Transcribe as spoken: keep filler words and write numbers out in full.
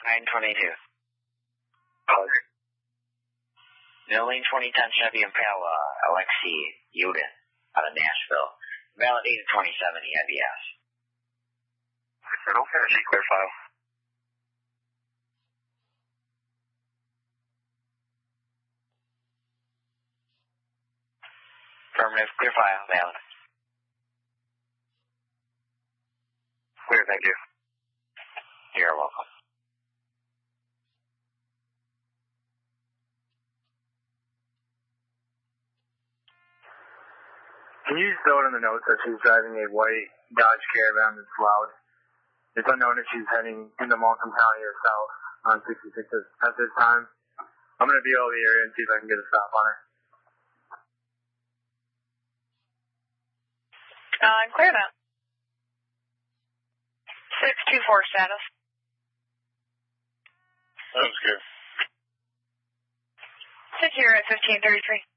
nine twenty-two. Pleasure. Milling twenty ten Chevy Impala, Alexei Yudin, out of Nashville. Validated twenty seventy, I B S. Okay, clear file. Affirmative, clear file, valid. Clear, thank you. You're welcome. Can you just throw it in the notes that she's driving a white Dodge Caravan that's loud? It's unknown if she's heading into Malcolm County or south on sixty-six at this time. I'm going to be over the area and see if I can get a stop on her. Uh, I'm clear now. six two four status. That was good. Sit here at fifteen thirty-three.